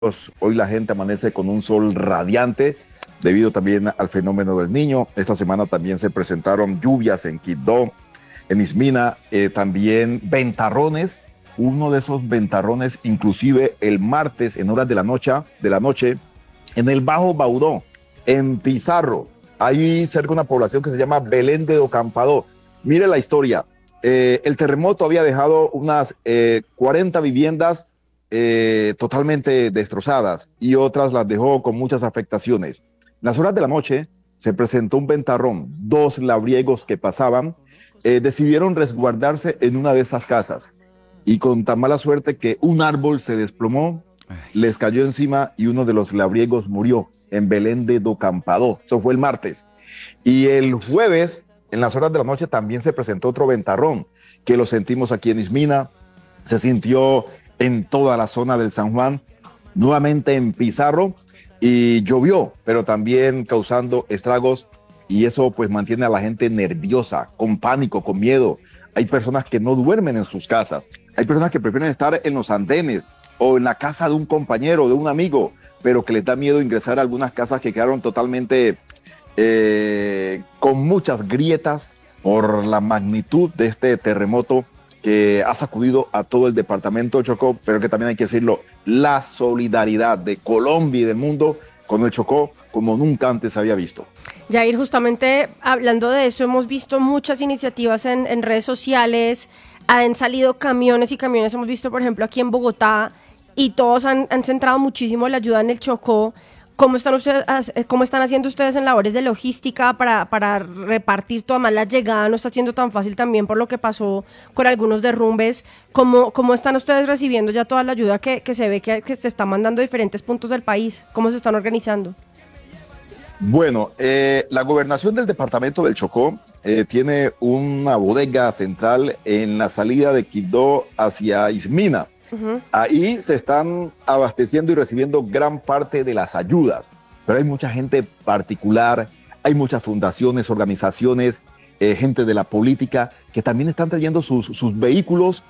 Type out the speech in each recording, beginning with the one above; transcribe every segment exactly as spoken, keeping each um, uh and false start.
Hoy la gente amanece con un sol radiante debido también al fenómeno del Niño. Esta semana también se presentaron lluvias en Quibdó, en Ismina, eh, también ventarrones. Uno de esos ventarrones, inclusive el martes en horas de la noche, de la noche en el Bajo Baudó, en Pizarro, hay cerca de una población que se llama Belén de Ocampado. Mire la historia. Eh, el terremoto había dejado unas eh, cuarenta viviendas eh, totalmente destrozadas y otras las dejó con muchas afectaciones. En las horas de la noche se presentó un ventarrón. Dos labriegos que pasaban eh, decidieron resguardarse en una de esas casas y con tan mala suerte que un árbol se desplomó, Ay. les cayó encima y uno de los labriegos murió en Belén de Ocampado. Eso fue el martes. Y el jueves, en las horas de la noche, también se presentó otro ventarrón, que lo sentimos aquí en Ismina, se sintió en toda la zona del San Juan, nuevamente en Pizarro, y llovió, pero también causando estragos, y eso pues mantiene a la gente nerviosa, con pánico, con miedo. Hay personas que no duermen en sus casas, hay personas que prefieren estar en los andenes, o en la casa de un compañero, de un amigo, pero que les da miedo ingresar a algunas casas que quedaron totalmente eh, con muchas grietas por la magnitud de este terremoto que ha sacudido a todo el departamento de Chocó, pero que también hay que decirlo, la solidaridad de Colombia y del mundo con el Chocó como nunca antes había visto. Yair, justamente hablando de eso, hemos visto muchas iniciativas en, en redes sociales, han salido camiones y camiones, hemos visto por ejemplo aquí en Bogotá, y todos han, han centrado muchísimo la ayuda en el Chocó. ¿Cómo están ustedes, cómo están haciendo ustedes en labores de logística para, para repartir toda más la llegada? No está siendo tan fácil también por lo que pasó con algunos derrumbes. ¿Cómo, cómo están ustedes recibiendo ya toda la ayuda que, que se ve que, que se está mandando a diferentes puntos del país? ¿Cómo se están organizando? Bueno, eh, la gobernación del departamento del Chocó eh, tiene una bodega central en la salida de Quibdó hacia Ismina. Uh-huh. Ahí se están abasteciendo y recibiendo gran parte de las ayudas, pero hay mucha gente particular, hay muchas fundaciones, organizaciones, eh, gente de la política que también están trayendo sus, sus vehículos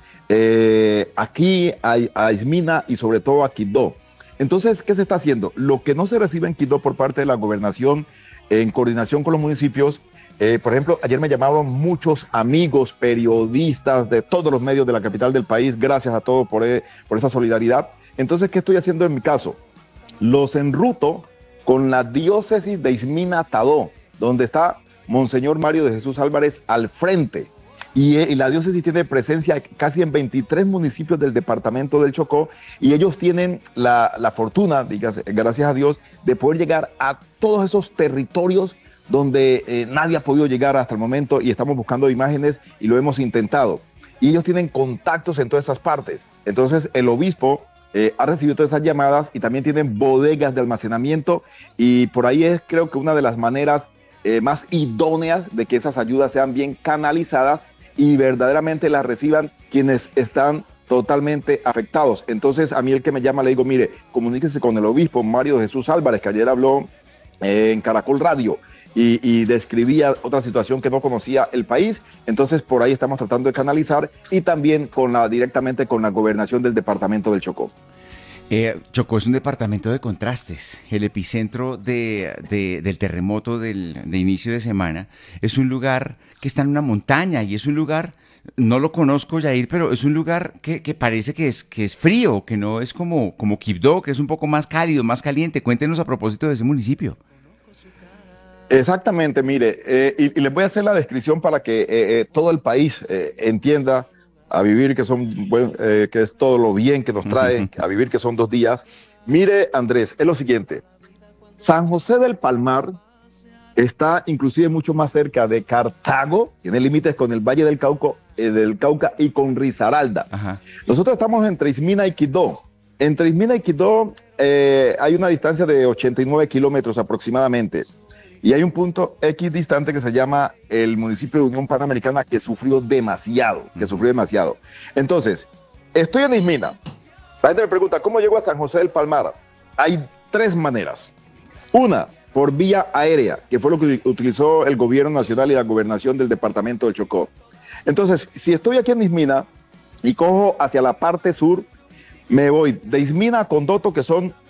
eh, aquí a, a Ismina y sobre todo a Quibdó. Entonces, ¿qué se está haciendo? Lo que no se recibe en Quibdó por parte de la gobernación en coordinación con los municipios. Eh, por ejemplo, ayer me llamaron muchos amigos, periodistas de todos los medios de la capital del país, gracias a todos por, eh, por esa solidaridad. Entonces, ¿qué estoy haciendo en mi caso? Los enruto con la diócesis de Ismina Tadó, donde está Monseñor Mario de Jesús Álvarez al frente. Y, eh, y la diócesis tiene presencia casi en veintitrés municipios del departamento del Chocó, y ellos tienen la, la fortuna, dígase, gracias a Dios, de poder llegar a todos esos territorios donde eh, nadie ha podido llegar hasta el momento, y estamos buscando imágenes y lo hemos intentado. Y ellos tienen contactos en todas esas partes. Entonces el obispo eh, ha recibido todas esas llamadas y también tienen bodegas de almacenamiento, y por ahí es creo que una de las maneras eh, más idóneas de que esas ayudas sean bien canalizadas y verdaderamente las reciban quienes están totalmente afectados. Entonces a mí el que me llama le digo, mire, comuníquese con el obispo Mario de Jesús Álvarez, que ayer habló eh, en Caracol Radio, Y, y describía otra situación que no conocía el país. Entonces por ahí estamos tratando de canalizar, y también con la, directamente con la gobernación del departamento del Chocó. Eh, Chocó es un departamento de contrastes. El epicentro de, de, del terremoto del, de inicio de semana es un lugar que está en una montaña, y es un lugar, no lo conozco, Yair, pero es un lugar que, que parece que es, que es frío, que no es como, como Quibdó, que es un poco más cálido, más caliente. Cuéntenos a propósito de ese municipio. Exactamente, mire, eh, y, y les voy a hacer la descripción para que eh, eh, todo el país eh, entienda a vivir que son buen, eh, que es todo lo bien que nos trae, a vivir que son dos días. Mire, Andrés, es lo siguiente: San José del Palmar está inclusive mucho más cerca de Cartago, tiene límites con el Valle del Cauca, eh, del Cauca y con Risaralda. Ajá. Nosotros estamos entre Ismina y Quibdó. Entre Ismina y Quibdó eh, hay una distancia de ochenta y nueve kilómetros aproximadamente. Y hay un punto X distante que se llama el municipio de Unión Panamericana, que sufrió demasiado, que sufrió demasiado. Entonces, estoy en Ismina. La gente me pregunta, ¿cómo llego a San José del Palmar? Hay tres maneras. Una, por vía aérea, que fue lo que utilizó el gobierno nacional y la gobernación del departamento del Chocó. Entonces, si estoy aquí en Ismina y cojo hacia la parte sur, Me voy de Ismina a Condoto, que son